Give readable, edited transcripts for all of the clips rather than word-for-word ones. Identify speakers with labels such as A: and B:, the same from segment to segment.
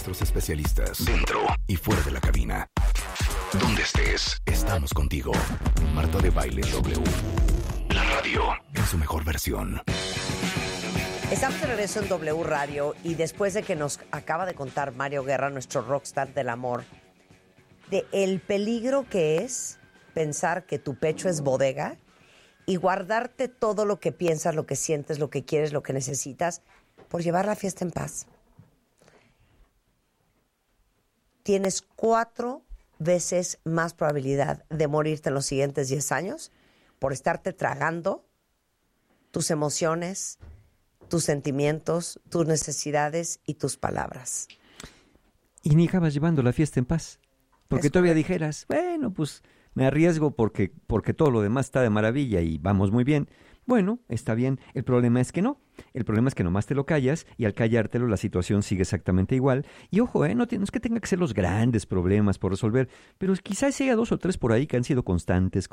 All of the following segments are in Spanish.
A: nuestros especialistas, dentro y fuera de la cabina. Donde estés, estamos contigo. Marta de Baile W. La radio en su mejor versión.
B: Estamos de regreso en W Radio y después de que nos acaba de contar Mario Guerra, nuestro rockstar del amor, de el peligro que es pensar que tu pecho es bodega y guardarte todo lo que piensas, lo que sientes, lo que quieres, lo que necesitas, por llevar la fiesta en paz. Tienes 4 veces más probabilidad de morirte en los siguientes 10 años por estarte tragando tus emociones, tus sentimientos, tus necesidades y tus palabras.
C: Y ni acabas llevando la fiesta en paz. Porque todavía dijeras, bueno, pues me arriesgo porque todo lo demás está de maravilla y vamos muy bien. Bueno, está bien. El problema es que no. El problema es que nomás te lo callas y al callártelo la situación sigue exactamente igual. Y ojo, no es que tenga que ser los grandes problemas por resolver, pero quizás haya 2 o 3 por ahí que han sido constantes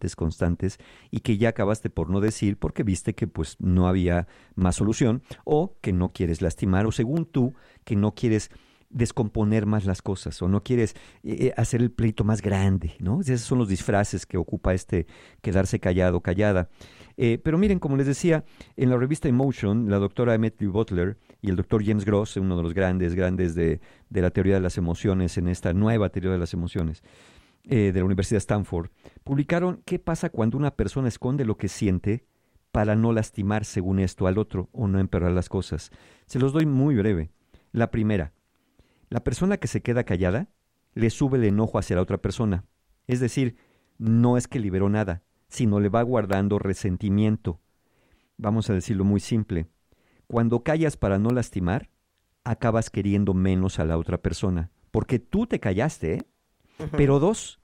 C: y que ya acabaste por no decir porque viste que pues no había más solución o que no quieres lastimar o según tú que no quieres descomponer más las cosas o no quieres hacer el pleito más grande, ¿no? Esos son los disfraces que ocupa quedarse callado, callada. Pero miren, como les decía, en la revista Emotion, la doctora Emmett Butler y el doctor James Gross, uno de los grandes de la teoría de las emociones, en esta nueva teoría de las emociones, de la Universidad de Stanford, publicaron qué pasa cuando una persona esconde lo que siente para no lastimar, según esto, al otro o no empeorar las cosas. Se los doy muy breve. La primera, la persona que se queda callada le sube el enojo hacia la otra persona. Es decir, no es que liberó nada, sino le va guardando resentimiento. Vamos a decirlo muy simple. Cuando callas para no lastimar, acabas queriendo menos a la otra persona. Porque tú te callaste, ¿eh? Uh-huh. Pero 2,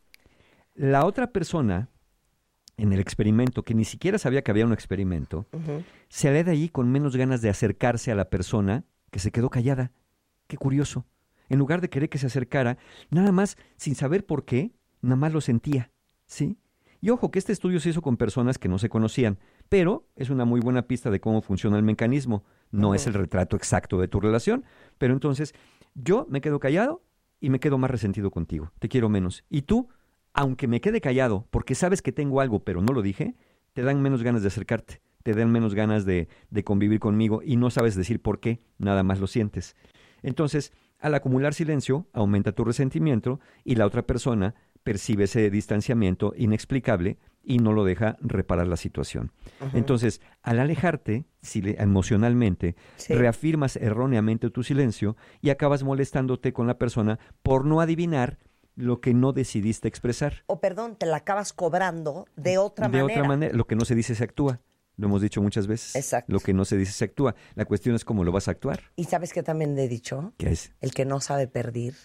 C: la otra persona, en el experimento, que ni siquiera sabía que había un experimento, uh-huh, se ve de ahí con menos ganas de acercarse a la persona que se quedó callada. Qué curioso. En lugar de querer que se acercara, nada más, sin saber por qué, nada más lo sentía, ¿sí? Y ojo, que este estudio se hizo con personas que no se conocían, pero es una muy buena pista de cómo funciona el mecanismo. No es el retrato exacto de tu relación, pero entonces yo me quedo callado y me quedo más resentido contigo. Te quiero menos. Y tú, aunque me quede callado porque sabes que tengo algo, pero no lo dije, te dan menos ganas de acercarte, te dan menos ganas de convivir conmigo y no sabes decir por qué, nada más lo sientes. Entonces, al acumular silencio, aumenta tu resentimiento y la otra persona percibe ese distanciamiento inexplicable y no lo deja reparar la situación. Uh-huh. Entonces, al alejarte emocionalmente, sí, reafirmas erróneamente tu silencio y acabas molestándote con la persona por no adivinar lo que no decidiste expresar.
B: O perdón, te la acabas cobrando de otra manera.
C: De otra manera. Lo que no se dice se actúa. Lo hemos dicho muchas veces.
B: Exacto.
C: Lo que no se dice se actúa. La cuestión es cómo lo vas a actuar.
B: ¿Y sabes qué también le he dicho?
C: ¿Qué es?
B: El que no sabe pedir,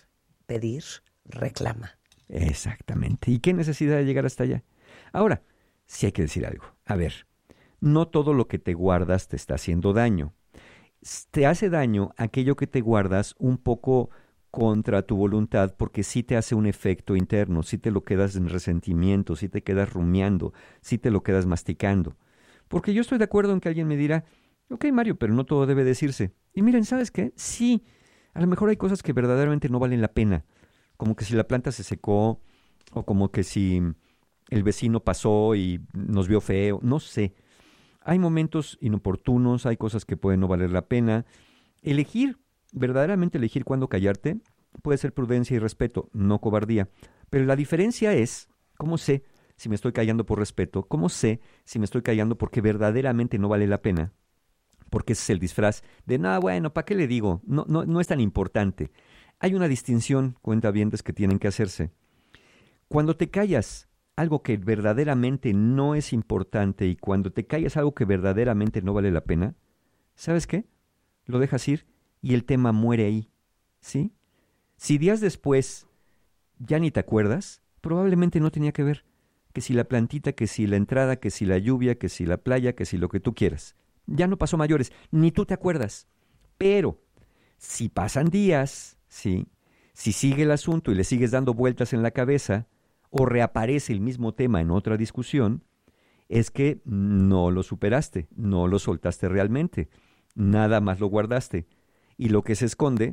B: reclama.
C: Exactamente. ¿Y qué necesidad de llegar hasta allá? Ahora, sí hay que decir algo. A ver, no todo lo que te guardas te está haciendo daño. Te hace daño aquello que te guardas un poco contra tu voluntad porque sí te hace un efecto interno, sí te lo quedas en resentimiento, sí te quedas rumiando, sí te lo quedas masticando. Porque yo estoy de acuerdo en que alguien me dirá, ok, Mario, pero no todo debe decirse. Y miren, ¿sabes qué? Sí, a lo mejor hay cosas que verdaderamente no valen la pena. Como que si la planta se secó, o como que si el vecino pasó y nos vio feo, no sé. Hay momentos inoportunos, hay cosas que pueden no valer la pena. Verdaderamente elegir cuándo callarte, puede ser prudencia y respeto, no cobardía. Pero la diferencia es, ¿cómo sé si me estoy callando por respeto? ¿Cómo sé si me estoy callando porque verdaderamente no vale la pena? Porque ese es el disfraz de, nada, bueno, ¿para qué le digo? No es tan importante. Hay una distinción, cuentavientes, que tienen que hacerse. Cuando te callas algo que verdaderamente no es importante y cuando te callas algo que verdaderamente no vale la pena, ¿sabes qué? Lo dejas ir y el tema muere ahí, ¿sí? Si días después ya ni te acuerdas, probablemente no tenía que ver. Que si la plantita, que si la entrada, que si la lluvia, que si la playa, que si lo que tú quieras. Ya no pasó mayores, ni tú te acuerdas. Pero si pasan días, ¿sí? Si sigue el asunto y le sigues dando vueltas en la cabeza o reaparece el mismo tema en otra discusión, es que no lo superaste, no lo soltaste realmente, nada más lo guardaste. Y lo que se esconde,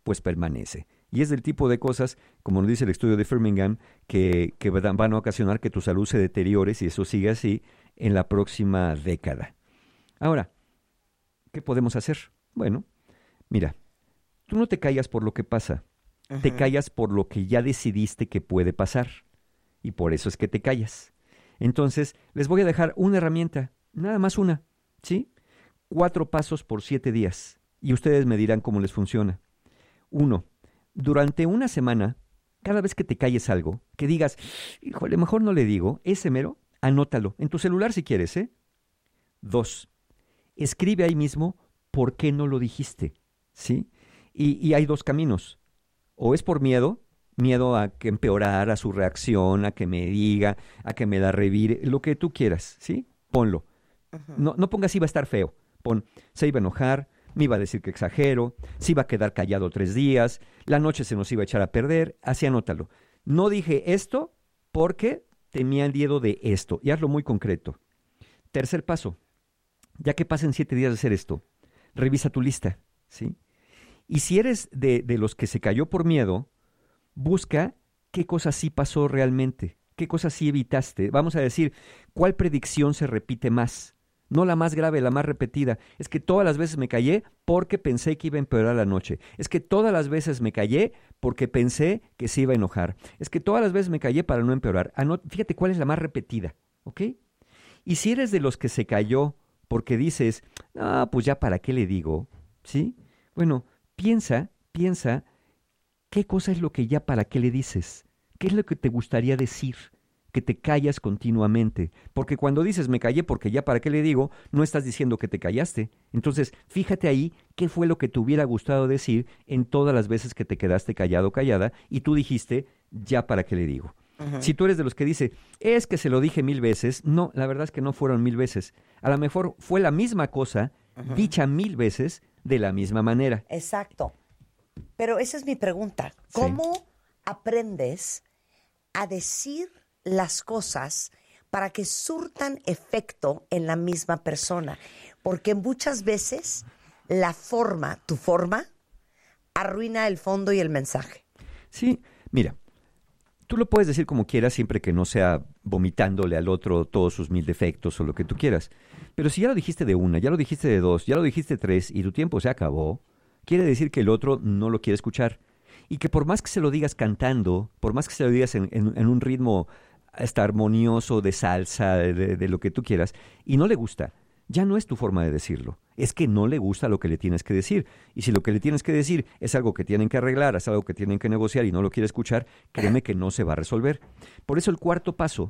C: pues permanece. Y es del tipo de cosas, como nos dice el estudio de Birmingham, que van a ocasionar que tu salud se deteriore, si eso sigue así, en la próxima década. Ahora, ¿qué podemos hacer? Bueno, mira, tú no te callas por lo que pasa, te callas por lo que ya decidiste que puede pasar. Y por eso es que te callas. Entonces, les voy a dejar una herramienta, nada más una, ¿sí? 4 pasos por 7 días. Y ustedes me dirán cómo les funciona. 1. Durante una semana, cada vez que te calles algo, que digas, híjole, mejor no le digo, ese mero, anótalo, en tu celular si quieres, ¿eh? 2. Escribe ahí mismo por qué no lo dijiste, ¿sí? Y hay 2 caminos. O es por miedo a que empeorar, a su reacción, a que me diga, a que me la revire, lo que tú quieras, ¿sí? Ponlo. No pongas iba a estar feo. Pon, se iba a enojar, me iba a decir que exagero, se iba a quedar callado 3 días, la noche se nos iba a echar a perder, así anótalo. No dije esto porque temía el miedo de esto, y hazlo muy concreto. 3er paso, ya que pasen 7 días de hacer esto, revisa tu lista, ¿sí? Y si eres de los que se cayó por miedo, busca qué cosa sí pasó realmente, qué cosa sí evitaste. Vamos a decir, ¿cuál predicción se repite más? No la más grave, la más repetida. Es que todas las veces me callé porque pensé que iba a empeorar la noche. Es que todas las veces me callé porque pensé que se iba a enojar. Es que todas las veces me callé para no empeorar. Fíjate cuál es la más repetida, ¿ok? Y si eres de los que se cayó porque dices, pues ya para qué le digo, ¿sí? Bueno, piensa qué cosa es lo que ya para qué le dices. ¿Qué es lo que te gustaría decir? Que te callas continuamente, porque cuando dices me callé porque ya para qué le digo, no estás diciendo que te callaste. Entonces, fíjate ahí qué fue lo que te hubiera gustado decir en todas las veces que te quedaste callado o callada y tú dijiste ya para qué le digo. Si tú eres de los que dice, es que se lo dije 1000 veces, no, la verdad es que no fueron 1000 veces. A lo mejor fue la misma cosa, dicha 1000 veces, de la misma manera.
B: Exacto. Pero esa es mi pregunta. ¿Cómo aprendes a decir las cosas para que surtan efecto en la misma persona? Porque muchas veces tu forma, arruina el fondo y el mensaje.
C: Sí, mira, tú lo puedes decir como quieras siempre que no sea vomitándole al otro todos sus 1000 defectos o lo que tú quieras. Pero si ya lo dijiste de 1, ya lo dijiste de 2, ya lo dijiste 3 y tu tiempo se acabó, quiere decir que el otro no lo quiere escuchar. Y que por más que se lo digas cantando, por más que se lo digas en un ritmo armonioso de salsa, de lo que tú quieras, y no le gusta, ya no es tu forma de decirlo. Es que no le gusta lo que le tienes que decir. Y si lo que le tienes que decir es algo que tienen que arreglar, es algo que tienen que negociar y no lo quiere escuchar, créeme que no se va a resolver. Por eso el cuarto paso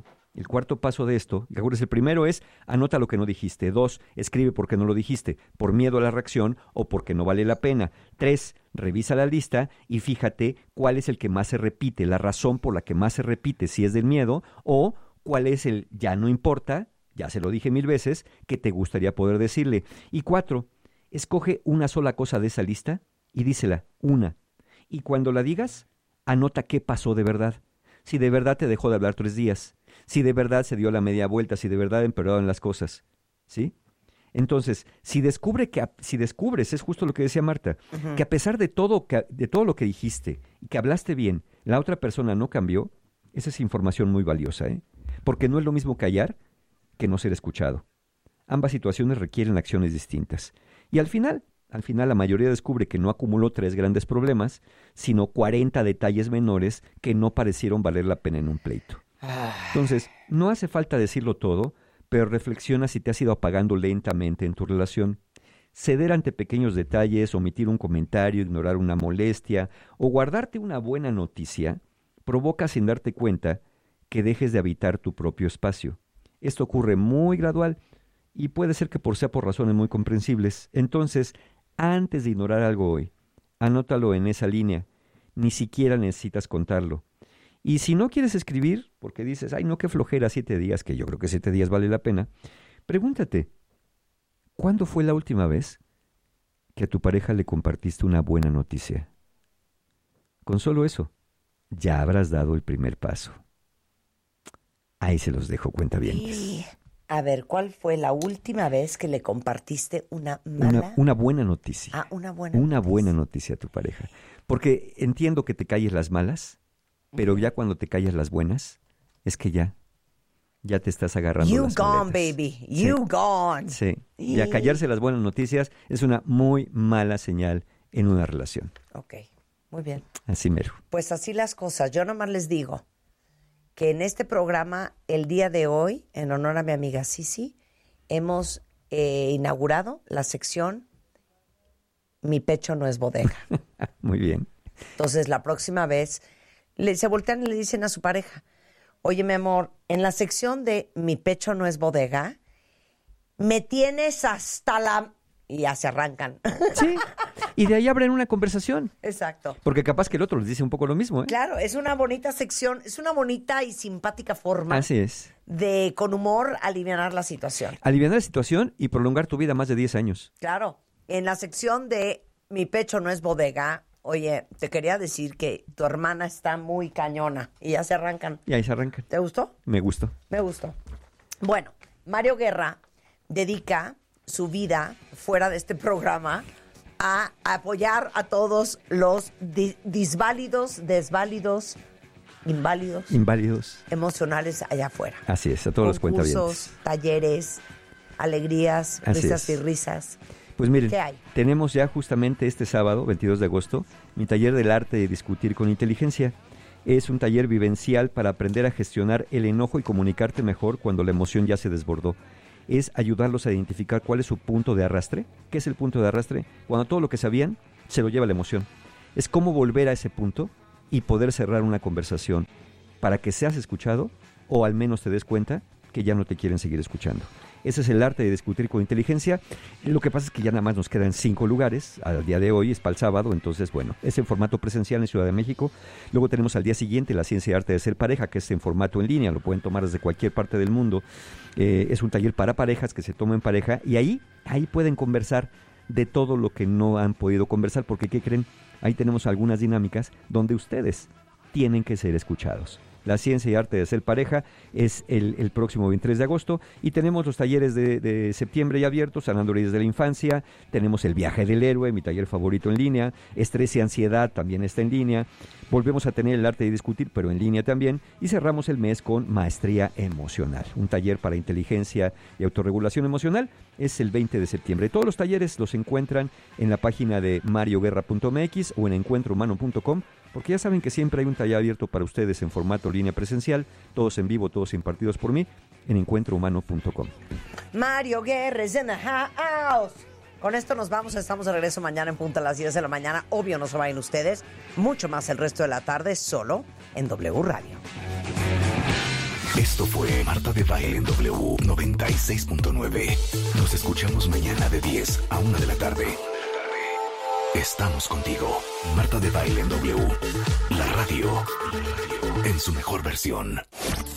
C: de esto, y acuérdense, el primero es anota lo que no dijiste. 2, escribe por qué no lo dijiste, por miedo a la reacción o porque no vale la pena. 3, revisa la lista y fíjate cuál es el que más se repite, la razón por la que más se repite, si es del miedo, o cuál es el ya no importa, ya se lo dije 1000 veces, que te gustaría poder decirle. Y 4, escoge una sola cosa de esa lista y dísela, una. Y cuando la digas, anota qué pasó de verdad. Si de verdad te dejó de hablar 3 días, si de verdad se dio la media vuelta, si de verdad empeoraron las cosas, ¿sí? Entonces, si descubres, es justo lo que decía Marta, que a pesar de todo lo que dijiste y que hablaste bien, la otra persona no cambió, esa es información muy valiosa, ¿eh? Porque no es lo mismo callar que no ser escuchado. Ambas situaciones requieren acciones distintas. Y al final la mayoría descubre que no acumuló 3 grandes problemas, sino 40 detalles menores que no parecieron valer la pena en un pleito. Entonces, no hace falta decirlo todo, pero reflexiona si te has ido apagando lentamente en tu relación. Ceder ante pequeños detalles, omitir un comentario, ignorar una molestia o guardarte una buena noticia, provoca sin darte cuenta que dejes de habitar tu propio espacio. Esto ocurre muy gradual y puede ser que sea por razones muy comprensibles. Entonces, antes de ignorar algo hoy, anótalo en esa línea. Ni siquiera necesitas contarlo. Y si no quieres escribir, porque dices, ay, no, qué flojera, 7 días, que yo creo que 7 días vale la pena, pregúntate, ¿cuándo fue la última vez que a tu pareja le compartiste una buena noticia? Con solo eso, ya habrás dado el primer paso. Ahí se los dejo, cuentavientes.
B: A ver, ¿cuál fue la última vez que le compartiste una mala?
C: Una buena noticia.
B: Ah, una
C: buena noticia a tu pareja. Porque entiendo que te calles las malas, pero ya cuando te calles las buenas, es que ya te estás agarrando
B: You
C: las
B: gone,
C: maletas.
B: baby. You gone.
C: Sí. Ya callarse las buenas noticias es una muy mala señal en una relación.
B: Ok, muy bien.
C: Así mero.
B: Pues así las cosas. Yo nomás les digo que en este programa, el día de hoy, en honor a mi amiga Sisi, hemos inaugurado la sección Mi pecho no es bodega.
C: Muy bien.
B: Entonces, la próxima vez, se voltean y le dicen a su pareja, oye, mi amor, en la sección de Mi pecho no es bodega, me tienes hasta la... Y ya se arrancan.
C: Sí. Y de ahí abren una conversación.
B: Exacto.
C: Porque capaz que el otro les dice un poco lo mismo, ¿eh?
B: Claro, es una bonita sección, es una bonita y simpática forma
C: Así es.
B: de, con humor, alivianar la situación.
C: Aliviar la situación y prolongar tu vida más de 10 años.
B: Claro, en la sección de Mi pecho no es bodega, oye, te quería decir que tu hermana está muy cañona y ya se arrancan.
C: Y ahí se arrancan.
B: ¿Te gustó?
C: Me gustó.
B: Me gustó. Bueno, Mario Guerra dedica su vida fuera de este programa a apoyar a todos los disválidos, desválidos, inválidos emocionales allá afuera.
C: Así es, a todos los cuentavientes.
B: Concursos, talleres, alegrías,
C: Así
B: risas
C: es.
B: y risas.
C: Pues miren,
B: ¿Qué hay?
C: tenemos ya justamente este sábado, 22 de agosto, mi taller del arte de discutir con inteligencia. Es un taller vivencial para aprender a gestionar el enojo y comunicarte mejor cuando la emoción ya se desbordó. Es ayudarlos a identificar cuál es su punto de arrastre. ¿Qué es el punto de arrastre? Cuando todo lo que sabían se lo lleva la emoción. Es cómo volver a ese punto y poder cerrar una conversación para que seas escuchado o al menos te des cuenta que ya no te quieren seguir escuchando. Ese es el arte de discutir con inteligencia. Lo que pasa es que ya nada más nos quedan 5 lugares. Al día de hoy es para el sábado, entonces bueno, es en formato presencial en Ciudad de México. Luego tenemos al día siguiente la ciencia y arte de ser pareja, que es en formato en línea, lo pueden tomar desde cualquier parte del mundo. Es un taller para parejas que se toma en pareja y ahí pueden conversar de todo lo que no han podido conversar, porque ¿qué creen? Ahí tenemos algunas dinámicas donde ustedes tienen que ser escuchados. La ciencia y arte de ser pareja es el próximo 23 de agosto y tenemos los talleres de septiembre ya abiertos, sanando heridas de la infancia, tenemos el viaje del héroe, mi taller favorito en línea, estrés y ansiedad también está en línea, volvemos a tener el arte de discutir pero en línea también y cerramos el mes con maestría emocional, un taller para inteligencia y autorregulación emocional, es el 20 de septiembre. Todos los talleres los encuentran en la página de marioguerra.mx o en encuentrohumano.com, porque ya saben que siempre hay un taller abierto para ustedes en formato línea presencial, todos en vivo, todos impartidos por mí, en encuentrohumano.com.
B: Mario Guerra is in the house. Con esto nos vamos, estamos de regreso mañana en punto a las 10 de la mañana. Obvio no se vayan ustedes, mucho más el resto de la tarde, solo en W Radio.
A: Esto fue Marta de Baile en W 96.9. Nos escuchamos mañana de 10 a 1 de la tarde. Estamos contigo. Marta de Baile en W. La radio en su mejor versión.